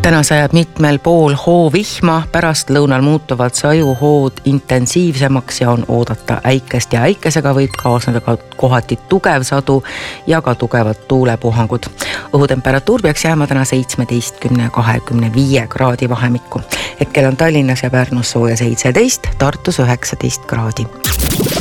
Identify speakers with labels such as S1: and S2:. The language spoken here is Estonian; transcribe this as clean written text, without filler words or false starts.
S1: Täna sajab mitmel pool hoovihma, pärast lõunal muutuvad sajuhood intensiivsemaks ja on oodata äikest ja äikesega võib kaasneda ka kohati tugev sadu ja ka tugevad tuulepuhangud. Õhutemperatuur peaks jääma täna 17–25 kraadi vahemikku. Hetkel on Tallinnas ja Pärnus sooja 17, Tartus 19 kraadi.